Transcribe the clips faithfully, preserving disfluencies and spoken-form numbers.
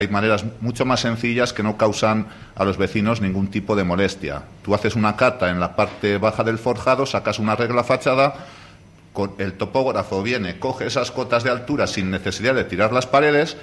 Hay maneras mucho más sencillas que no causan a los vecinos ningún tipo de molestia. Tú haces una cata en la parte baja del forjado, sacas una regla fachada, con el topógrafo viene, coge esas cotas de altura sin necesidad de tirar las paredes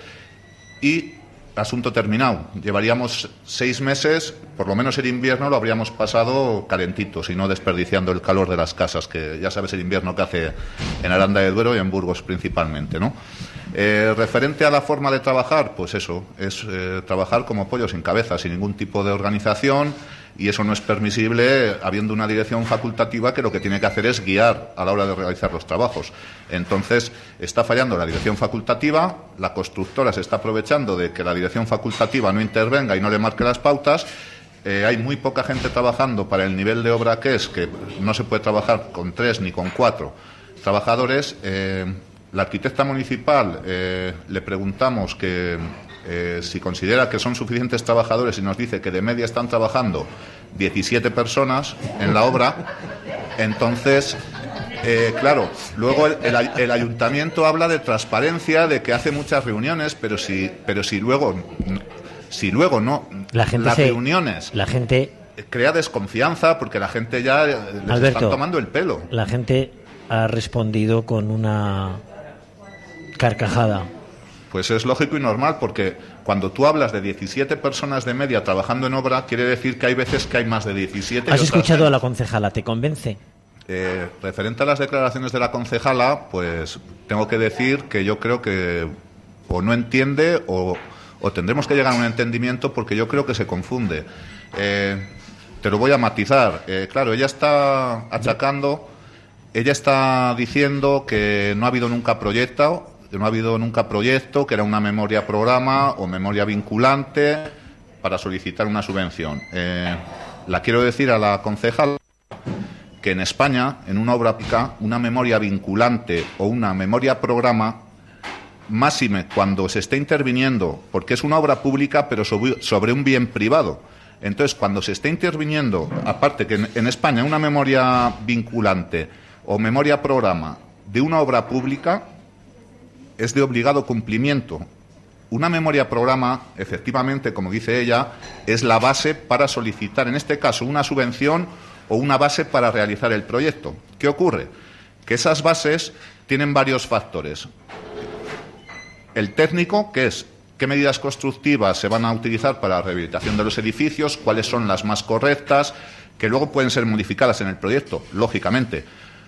y asunto terminado. Llevaríamos seis meses, por lo menos el invierno lo habríamos pasado calentitos y no desperdiciando el calor de las casas, que ya sabes el invierno que hace en Aranda de Duero y en Burgos principalmente, ¿no? Eh, referente a la forma de trabajar, pues eso, es eh, trabajar como pollo sin cabeza, sin ningún tipo de organización, y eso no es permisible habiendo una dirección facultativa que lo que tiene que hacer es guiar a la hora de realizar los trabajos. Entonces, está fallando la dirección facultativa, la constructora se está aprovechando de que la dirección facultativa no intervenga y no le marque las pautas. Eh, hay muy poca gente trabajando para el nivel de obra que es, que no se puede trabajar con tres ni con cuatro trabajadores. Eh, La arquitecta municipal eh, le preguntamos que eh, si considera que son suficientes trabajadores y nos dice que de media están trabajando diecisiete personas en la obra. Entonces, eh, claro, luego el, el, el ayuntamiento habla de transparencia, de que hace muchas reuniones, pero si, pero si luego, si luego no, la gente las se, reuniones, la gente crea desconfianza porque la gente ya les Alberto, están tomando el pelo. La gente ha respondido con una carcajada. Pues es lógico y normal, porque cuando tú hablas de diecisiete personas de media trabajando en obra, quiere decir que hay veces que hay más de diecisiete. ¿Has escuchado a la concejala? ¿Te convence? Eh, referente a las declaraciones de la concejala, pues tengo que decir que yo creo que o no entiende o, o tendremos que llegar a un entendimiento, porque yo creo que se confunde. Eh, te lo voy a matizar. Eh, claro, ella está achacando, ella está diciendo que no ha habido nunca proyecto, que no ha habido nunca proyecto, que era una memoria programa o memoria vinculante para solicitar una subvención. Eh, la quiero decir a la concejal que en España, en una obra pública, una memoria vinculante o una memoria programa, máxime cuando se esté interviniendo, porque es una obra pública pero sobre, sobre un bien privado. Entonces, cuando se esté interviniendo, aparte que en, en España una memoria vinculante o memoria programa de una obra pública es de obligado cumplimiento. Una memoria programa, efectivamente, como dice ella, es la base para solicitar, en este caso, una subvención o una base para realizar el proyecto. ¿Qué ocurre? Que esas bases tienen varios factores. El técnico, que es qué medidas constructivas se van a utilizar para la rehabilitación de los edificios, cuáles son las más correctas, que luego pueden ser modificadas en el proyecto, lógicamente.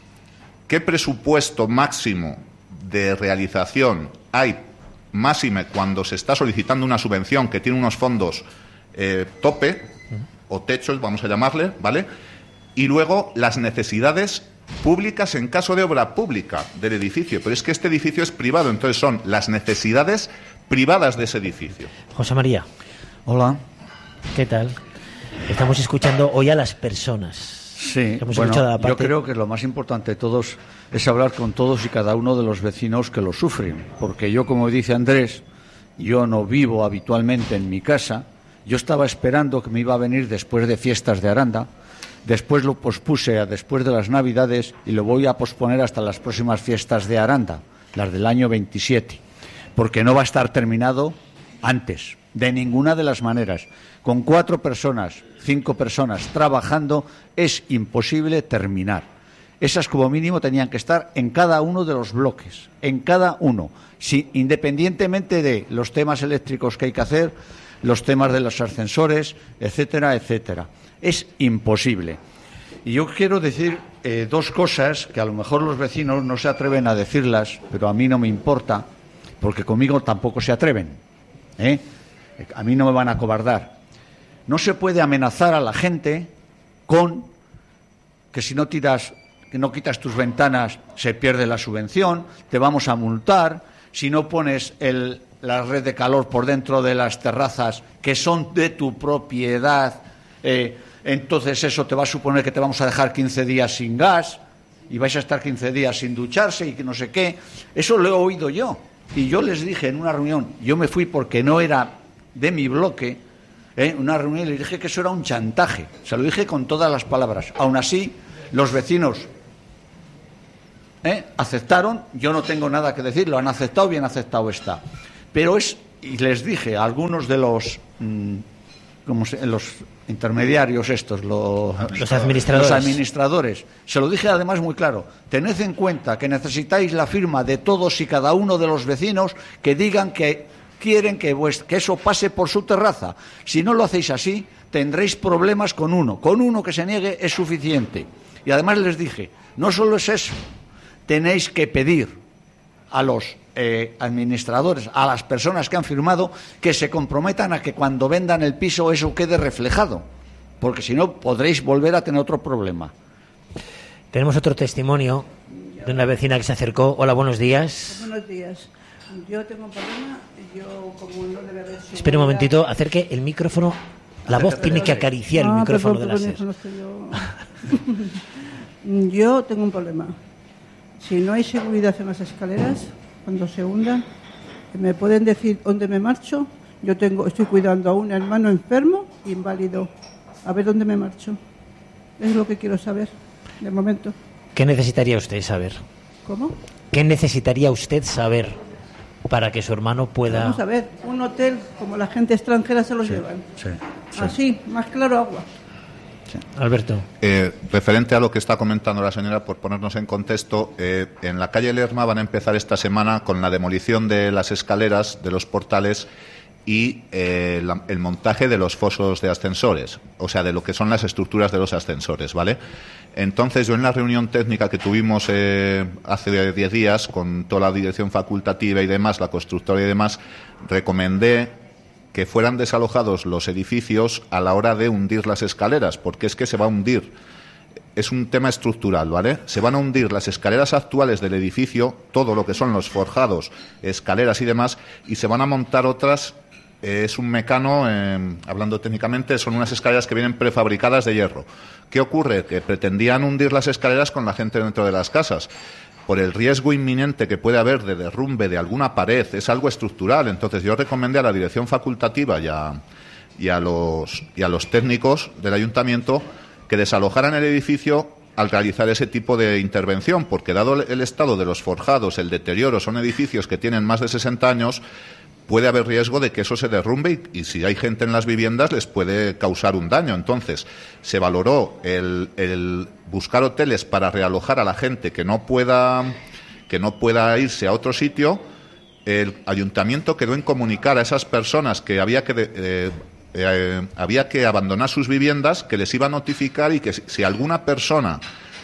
¿Qué presupuesto máximo de realización hay, máxime cuando se está solicitando una subvención que tiene unos fondos eh, tope o techos, vamos a llamarle, ¿vale? Y luego las necesidades públicas en caso de obra pública del edificio, pero es que este edificio es privado, entonces son las necesidades privadas de ese edificio. José María. Hola. ¿Qué tal? Estamos escuchando hoy a las personas. Sí, Hemos bueno, escuchado la parte... yo creo que lo más importante de todos es hablar con todos y cada uno de los vecinos que lo sufren, porque yo, como dice Andrés, yo no vivo habitualmente en mi casa. Yo estaba esperando que me iba a venir después de fiestas de Aranda, después lo pospuse a después de las Navidades y lo voy a posponer hasta las próximas fiestas de Aranda, las del año veintisiete, porque no va a estar terminado antes, de ninguna de las maneras. Con cuatro personas, cinco personas trabajando es imposible terminar. Esas como mínimo tenían que estar en cada uno de los bloques, en cada uno, si, independientemente de los temas eléctricos que hay que hacer, los temas de los ascensores, etcétera, etcétera. Es imposible. Y yo quiero decir eh, dos cosas que a lo mejor los vecinos no se atreven a decirlas, pero a mí no me importa, porque conmigo tampoco se atreven, ¿eh? A mí no me van a acobardar. No se puede amenazar a la gente con que si no tiras, que no quitas tus ventanas se pierde la subvención, te vamos a multar, si no pones el, la red de calor por dentro de las terrazas que son de tu propiedad, eh, entonces eso te va a suponer que te vamos a dejar quince días sin gas y vais a estar quince días sin ducharse y que no sé qué. Eso lo he oído yo. Y yo les dije en una reunión, yo me fui porque no era de mi bloque, ¿eh? una reunión, y les dije que eso era un chantaje. Se lo dije con todas las palabras. Aún así, los vecinos ¿eh? aceptaron. Yo no tengo nada que decir, lo han aceptado, bien aceptado está. Pero es y les dije a algunos de los, mmm, como se, los intermediarios estos, los, los administradores. los administradores, se lo dije además muy claro, tened en cuenta que necesitáis la firma de todos y cada uno de los vecinos que digan que quieren que, vuest- que eso pase por su terraza. Si no lo hacéis así, tendréis problemas con uno. Con uno que se niegue es suficiente. Y además les dije, no solo es eso, tenéis que pedir a los eh, administradores, a las personas que han firmado, que se comprometan a que cuando vendan el piso eso quede reflejado, porque si no podréis volver a tener otro problema. Tenemos otro testimonio de una vecina que se acercó. Hola, buenos días. Buenos días. Yo tengo un problema, yo como no debe haber... Espera un momentito, acerque el micrófono. La voz tiene que acariciar el Ah, micrófono perdón, de la perdón, SER. eso no estoy yo. Yo tengo un problema. Si no hay seguridad en las escaleras, cuando se hundan, me pueden decir dónde me marcho. Yo tengo, estoy cuidando a un hermano enfermo, inválido. A ver dónde me marcho. Es lo que quiero saber, de momento. ¿Qué necesitaría usted saber? ¿Cómo? ¿Qué necesitaría usted saber para que su hermano pueda...? Vamos a ver, un hotel como la gente extranjera se los Sí, llevan. sí, sí. Así, más claro agua. Alberto. Eh, referente a lo que está comentando la señora, por ponernos en contexto, eh, en la calle Lerma van a empezar esta semana con la demolición de las escaleras, de los portales y eh, la, el montaje de los fosos de ascensores, o sea, de lo que son las estructuras de los ascensores, ¿vale? Entonces, yo en la reunión técnica que tuvimos eh, hace diez días con toda la dirección facultativa y demás, la constructora y demás, recomendé que fueran desalojados los edificios a la hora de hundir las escaleras, porque es que se va a hundir. Es un tema estructural, ¿vale? Se van a hundir las escaleras actuales del edificio, todo lo que son los forjados, escaleras y demás, y se van a montar otras. Eh, es un mecano, eh, hablando técnicamente, son unas escaleras que vienen prefabricadas de hierro. ¿Qué ocurre? Que pretendían hundir las escaleras con la gente dentro de las casas. Por el riesgo inminente que puede haber de derrumbe de alguna pared, es algo estructural. Entonces yo recomendé a la dirección facultativa y a, y a, los, y a los técnicos del ayuntamiento que desalojaran el edificio al realizar ese tipo de intervención, porque dado el estado de los forjados, el deterioro, son edificios que tienen más de sesenta años, puede haber riesgo de que eso se derrumbe y, y si hay gente en las viviendas les puede causar un daño. Entonces, se valoró el, el buscar hoteles para realojar a la gente que no pueda, que no pueda irse a otro sitio. El ayuntamiento quedó en comunicar a esas personas que había que... Eh, eh, había que abandonar sus viviendas, que les iba a notificar y que si, si alguna persona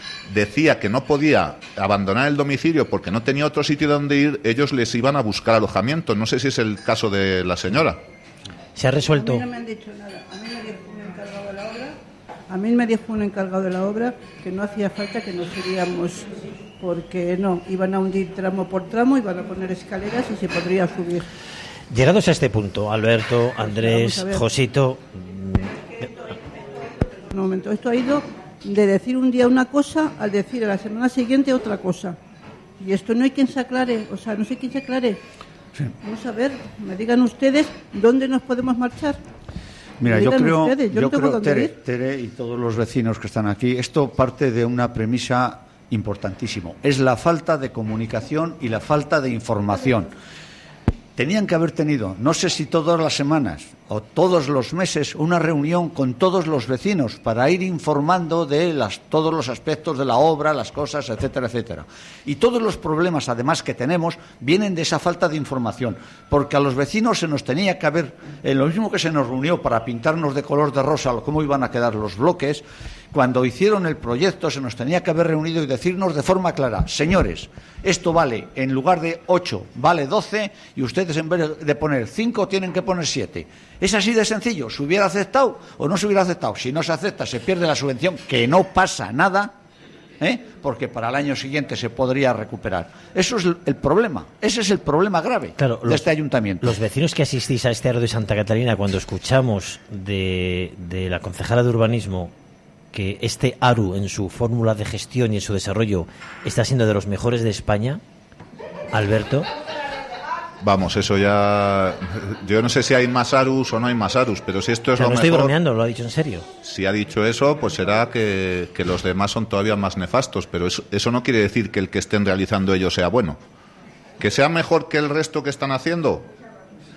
decía que no podía abandonar el domicilio porque no tenía otro sitio donde ir, ellos les iban a buscar alojamiento. No sé si es el caso de la señora. ¿Se ha resuelto? A mí no me han dicho nada. A mí me dijo un encargado de la obra, a mí me dijo un encargado de la obra que no hacía falta que nos iríamos, porque no, iban a hundir tramo por tramo, iban a poner escaleras y se podría subir. Llegados a este punto, Alberto, Andrés, Vamos a ver. Josito, Un momento, esto ha ido de decir un día una cosa al decir a la semana siguiente otra cosa. Y esto no hay quien se aclare, o sea, no sé quién se aclare. Sí. Vamos a ver, me digan ustedes dónde nos podemos marchar. Mira, Me yo digan creo, ustedes, yo yo no tengo creo dónde Tere, ir. Tere y todos los vecinos que están aquí, esto parte de una premisa importantísimo. Es la falta de comunicación y la falta de información. Tenían que haber tenido, no sé si todas las semanas o todos los meses, una reunión con todos los vecinos para ir informando de las, todos los aspectos de la obra, las cosas, etcétera, etcétera. Y todos los problemas, además, que tenemos, vienen de esa falta de información, porque a los vecinos se nos tenía que haber, eh, lo mismo que se nos reunió para pintarnos de color de rosa cómo iban a quedar los bloques, cuando hicieron el proyecto se nos tenía que haber reunido y decirnos de forma clara, señores, esto vale, en lugar de ocho, vale doce, y ustedes en vez de poner cinco tienen que poner siete. Es así de sencillo, ¿se hubiera aceptado o no se hubiera aceptado? Si no se acepta, se pierde la subvención, que no pasa nada, ¿eh? Porque para el año siguiente se podría recuperar. Eso es el problema, ese es el problema grave claro, de los, este ayuntamiento. Los vecinos que asistís a este Aro de Santa Catalina, cuando escuchamos de, de la concejala de urbanismo que este A R U en su fórmula de gestión y en su desarrollo está siendo de los mejores de España, Alberto. Vamos, eso ya... Yo no sé si hay más A R Us o no hay más A R Us, pero si esto es Pero lo no mejor... estoy bromeando, lo ha dicho en serio. Si ha dicho eso, pues será que, que los demás son todavía más nefastos, pero eso, eso no quiere decir que el que estén realizando ellos sea bueno. ¿Que sea mejor que el resto que están haciendo?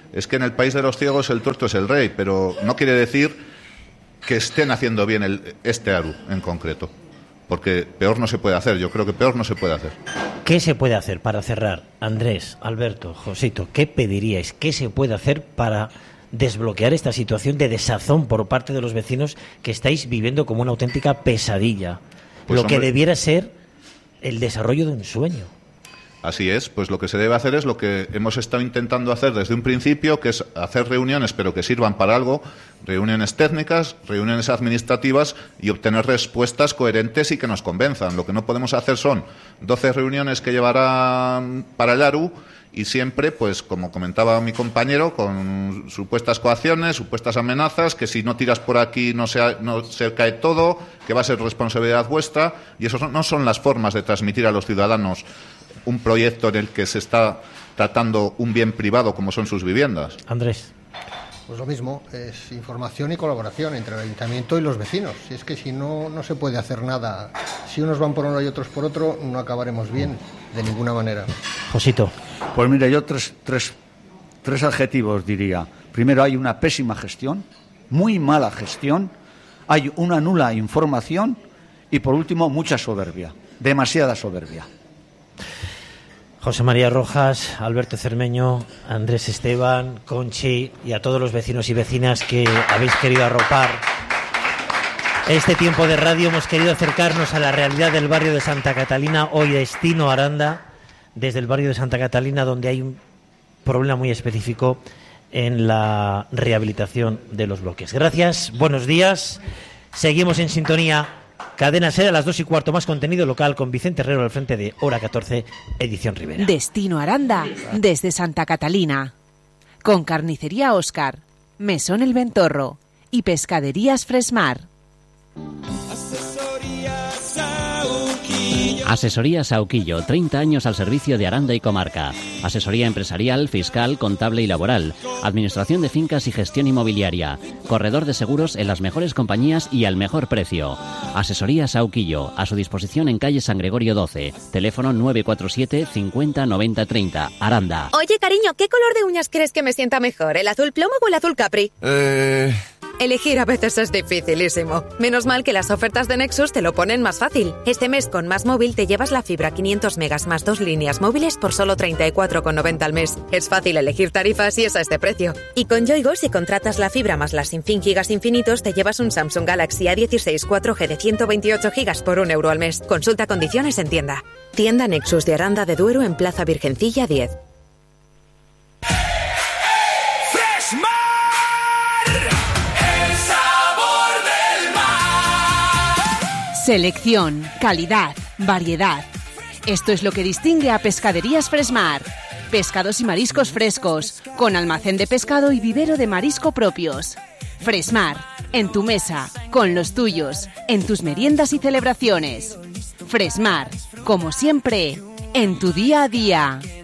es que en el país de los ciegos el tuerto es el rey, pero no quiere decir que estén haciendo bien el, este ARU en concreto, porque peor no se puede hacer, yo creo que peor no se puede hacer. ¿Qué se puede hacer para cerrar? Andrés, Alberto, Josito, ¿qué pediríais? ¿Qué se puede hacer para desbloquear esta situación de desazón por parte de los vecinos que estáis viviendo como una auténtica pesadilla? Pues lo hombre, que debiera ser el desarrollo de un sueño. Así es, pues lo que se debe hacer es lo que hemos estado intentando hacer desde un principio, que es hacer reuniones, pero que sirvan para algo, reuniones técnicas, reuniones administrativas y obtener respuestas coherentes y que nos convenzan. Lo que no podemos hacer son doce reuniones que llevarán para el ARU y siempre, pues como comentaba mi compañero, con supuestas coacciones, supuestas amenazas, que si no tiras por aquí no se, no se cae todo, que va a ser responsabilidad vuestra, y eso no son las formas de transmitir a los ciudadanos un proyecto en el que se está tratando un bien privado como son sus viviendas. Andrés. Pues lo mismo, es información y colaboración entre el ayuntamiento y los vecinos. Si es que si no, no se puede hacer nada. Si unos van por un lado y otros por otro, no acabaremos bien, de ninguna manera. Josito. Pues mira, yo tres, tres, tres adjetivos diría. Primero, hay una pésima gestión, muy mala gestión, hay una nula información y, por último, mucha soberbia, demasiada soberbia. José María Rojas, Alberto Cermeño, Andrés Esteban, Conchi y a todos los vecinos y vecinas que habéis querido arropar este tiempo de radio, hemos querido acercarnos a la realidad del barrio de Santa Catalina, hoy destino Aranda, desde el barrio de Santa Catalina, donde hay un problema muy específico en la rehabilitación de los bloques. Gracias, buenos días, seguimos en sintonía. Cadena SER a las dos y cuarto, más contenido local con Vicente Herrero al frente de Hora catorce, edición Rivera. Destino Aranda, desde Santa Catalina. Con Carnicería Óscar, Mesón El Ventorro y Pescaderías Fresmar. Asesoría Sauquillo, treinta años al servicio de Aranda y comarca. Asesoría empresarial, fiscal, contable y laboral. Administración de fincas y gestión inmobiliaria. Corredor de seguros en las mejores compañías y al mejor precio. Asesoría Sauquillo, a su disposición en calle San Gregorio doce. Teléfono nueve cuatro siete cincuenta noventa treinta. Aranda. Oye, cariño, ¿qué color de uñas crees que me sienta mejor? ¿El azul plomo o el azul capri? Eh... Elegir a veces es dificilísimo. Menos mal que las ofertas de Nexus te lo ponen más fácil. Este mes con Más Móvil te llevas la fibra quinientos megas más dos líneas móviles por solo treinta y cuatro con noventa al mes. Es fácil elegir tarifas y es a este precio. Y con Yoigo, si contratas la fibra más las sin fin gigas infinitos, te llevas un Samsung Galaxy A dieciséis cuatro G de ciento veintiocho gigas por un euro al mes. Consulta condiciones en tienda. Tienda Nexus de Aranda de Duero en Plaza Virgencilla diez. Selección, calidad, variedad. Esto es lo que distingue a Pescaderías Fresmar. Pescados y mariscos frescos, con almacén de pescado y vivero de marisco propios. Fresmar, en tu mesa, con los tuyos, en tus meriendas y celebraciones. Fresmar, como siempre, en tu día a día.